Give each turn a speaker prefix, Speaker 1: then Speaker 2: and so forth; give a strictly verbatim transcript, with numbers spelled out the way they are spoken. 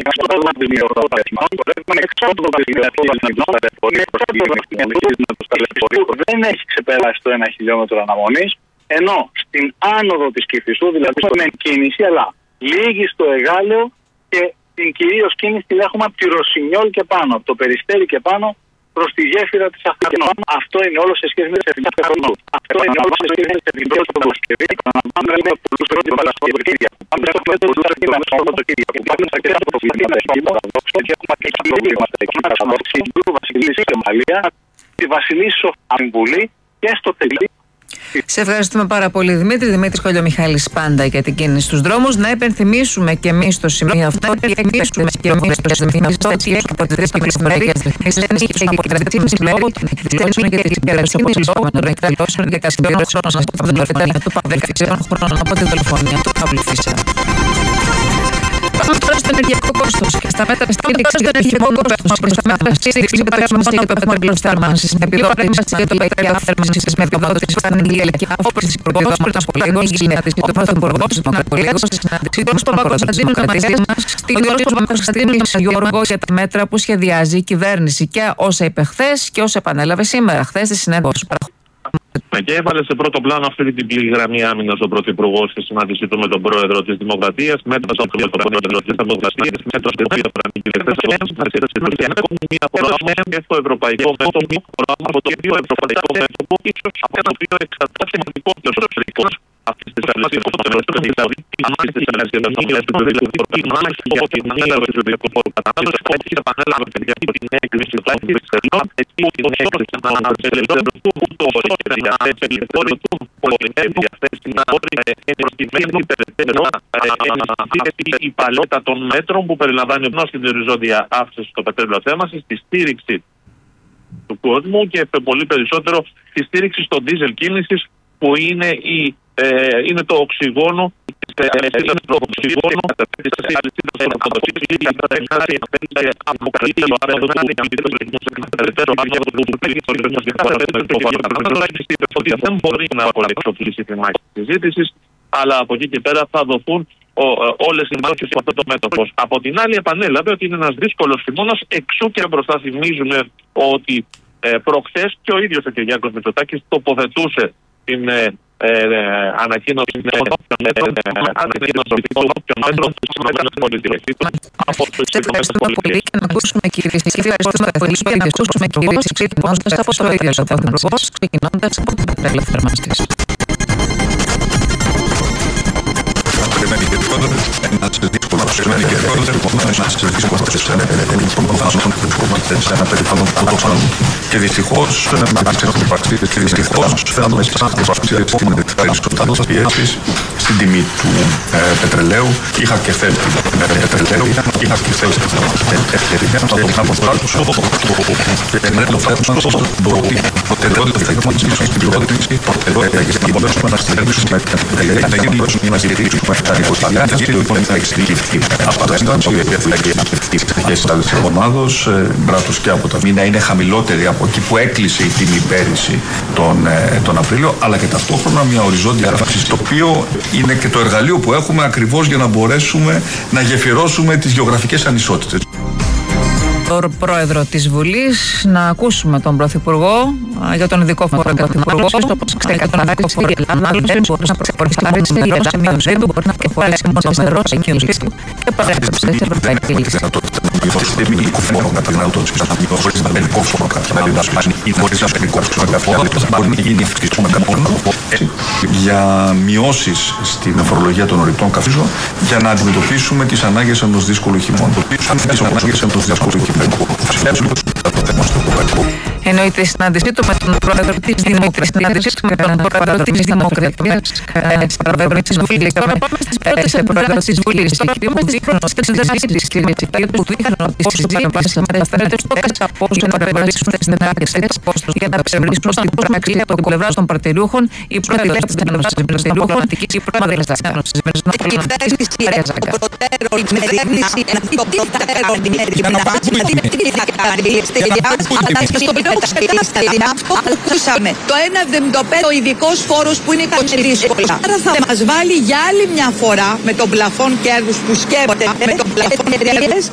Speaker 1: δεν έχει ξεπεράσει το ένα χιλιόμετρο αναμονής, ενώ στην άνοδο της Κηφισού, δηλαδή στον κίνηση, αλλά λίγη στο Εγάλεο και την κυρίως κίνηση την έχουμε από τη Ρωσινιόλ και πάνω, από το Περιστέρι και πάνω προς τη γέφυρα της Αθηνών. Αυτό είναι όλο σε σχέση με τις εθνικές κανόνες. Αυτό είναι όλο σε σχέση με τις εθνικές Παρασκευή. Αναλαμβάνουμε πολλούς τρόπους Παρασκευή. Πάμε στο μέτρο του Αθήνα με το Σαββατοκύριακο. Πάμε στα κρέα του Παπαδόπουλου και έχουμε και πρόβλημα εκεί πέρα στο Βασιλής Σομαλία, τη Βασιλής Σοφσυμβουλή και στο τελείο.
Speaker 2: Σε ευχαριστούμε πάρα πολύ, Δημήτρη. Δημήτρης Κολιομιχάλης πάντα για την κίνηση στους δρόμους. Να υπενθυμίσουμε και εμείς στο σημείο αυτό ότι εκπλήσουμε και εμείς το σημείο αυτό ότι έχει από τις τρεις κυκλοφορίες ρυθμίσεις και από τις τρεις λόγω των εκκλήσεων και της υπηρεσίας λόγω των εκκλήσεων και της συμπλήρωσης όσων σας παυδολοφωνία του Παύλου Φυσσέρων χρόνων από τη δολοφονία του Παύλου Φυσσέρων. Πάμε τώρα στο ενεργειακό κόστος και στα μέτρα στήριξης στο ενεργειακό κόστος και στα μέτρα στήριξης που περάσουμε στο επίπεδο της θέρμανσης. Με επιδότηση στην ευρωπαϊκή θέρμανση με επιδότηση στην ενεργειακή όπως της Υπουργός πριν από λίγο η συνάντηση του Πρωθυπουργού της Δημοκρατίας στη συνάντηση του Παπακοσταντίνου Κρατήσης στην Γιώργο Παπακοσταντίνου Γιώργο για τα μέτρα που σχεδιάζει η κυβέρνηση και όσα είπε χθες και όσα επανέλαβε σήμερα χθες στη συνέντευξη.
Speaker 3: Και έβαλε σε πρώτο πλάνο αυτή την πλήρη γραμμή άμυνας ο Πρωθυπουργός στη συνάντησή του με τον Πρόεδρο της Δημοκρατίας, μέτρα στο οποίο το Πρόεδρο της Δημοκρατίας, μέτρα στο οποίο το μια φορά και στο ευρωπαϊκό μέτωπο, πρόγραμμα από το οποίο ευρωπαϊκό μέτωπο, ίσως από το οποίο εξαρτάται σημαντικότερο εξωτερικός αυτής της αλυσίδας των ευρωπαϊκών, δηλαδή η ανάγκη της αλυσίδας του ευρωπαϊκού, η ανάγκη για την ανέλαβη του ευρωπαϊκού φόρου κατανάλωσης, όπως και επανέλαβε για την έκρηξη του πλάνου της Εξελών, εκεί την έκρηξη των αναπτυσσελών του, το περιθώριο του πολυμέρου διαθέσιμα προκειμένου περαιτέρω η παλέτα των μέτρων που περιλαμβάνει ενώ στην οριζόντια αύξηση στο πετρέλαιο θέρμανσης, τη στήριξη του κόσμου και πολύ περισσότερο τη στήριξη στο ντίζελ κίνησης που είναι, η, ε, είναι το οξυγόνο της αλυσίδας του οξυγόνου της αλυσίδας των αποδοσίων και η κατάσταση από καλύτερο αραιοδόνιο περαιτέρω ότι δεν μπορεί να απολεξοφλήσει τη μάχη της συζήτησης, αλλά από εκεί και πέρα θα δοθούν όλες οι μάχες σε αυτό το μέτωπο. Από την άλλη, επανέλαβε ότι είναι ένας δύσκολος χειμώνας, εξού και μπροστά θυμίζουμε ότι ε, προχθές και ο ίδιος ο Κυριάκος Μητσοτάκης τοποθετούσε την ε, ε, ανακοίνωση των μέτρων της Ευρωπαϊκής Πολιτικής.
Speaker 2: Σε ευχαριστούμε πολύ και να ακούσουμε κυρίες και κύριοι, ευχαριστούμε πολύ και να ακούσουμε κυρίες και κύριοι, ξεκινώντας από το ίδιο ο Πρωθυπουργός, ξεκινώντας από την πετρέλαιο θέρμανσης.
Speaker 4: Ένας δύσκολος σημαίνει και ένας δύσκολος σε ένα περιβάλλον που και δυστυχώς και δυστυχώς θέλουμε στις πιέσεις στην τιμή του πετρελαίου. Είχα και θέλει πετρελαίου, είχα και θέλει να αποστράξω το πετρέλαιο φέρνω στο προτεραιότητα θα γίνει στην πληρότητα προτεραιότητα και στην υποδέσουμε να στηρίζουμε να γίνει μια στηρίζουμε η μονάδος μπράτος και από τα μήνα είναι χαμηλότερη από εκεί που έκλεισε η τιμή πέρυσι τον, τον Απρίλιο, αλλά και ταυτόχρονα μια οριζόντια αύξηση, το οποίο είναι και το εργαλείο που έχουμε ακριβώς για να μπορέσουμε να γεφυρώσουμε τις γεωγραφικές ανισότητες.
Speaker 2: Τον Πρόεδρο της Βουλής, να ακούσουμε τον Πρωθυπουργό για τον ειδικό φόρο Πρωθυπουργό, όπως ξέρετε τον ειδικό φόρο κατανάλωση μπορεί να προχωρήσει ιερό σε μείωση του, μπορεί να προχωρήσει μόνο σε νερό σε μείωση του και παρέψε σε ευρωπαϊκή λύση.
Speaker 4: Για μειώσεις στην φορολογία των ορεικτών καυσίμων για να αντιμετωπίσουμε τις ανάγκες ενός δύσκολου χειμώνα.
Speaker 2: Εννοείται η συνάντησή του με τον Πρόεδρο της Δημοκρατίας, με τον Πρόεδρο της Δημοκρατίας, στην Πρόεδρο της Βουλής. Τώρα πάμε στις πρώτες Πρόεδρο της Βουλής. Και κυρίως στις πρώτες εξετάσεις, κυρίες και κύριοι, που δείχνουν ότι η συζήτηση μεταφέρεται στο κατά πόσο να περιορίσουν τις δυνατότητες για να περιορίσουν στην πράξη από την πλευρά των παρτιριούχων η πρώτη της Ένωσης Παρτιριούχων, η πρώτη της Ένωσης
Speaker 5: το ένα κόμμα εβδομήντα πέντε ο ειδικός φόρος που είναι κάτι δύσκολα. Άρα θα μας βάλει για άλλη μια φορά με τον πλαφόν κέρδους που σκέπτεται με τον πλαφόν εταιρείες